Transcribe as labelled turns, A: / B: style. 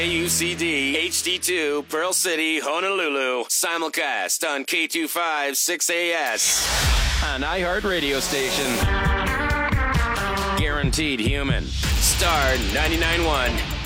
A: AUCD HD2 Pearl City, Honolulu. Simulcast on K25 6AS. An iHeart radio station. Guaranteed human. Star 99.1.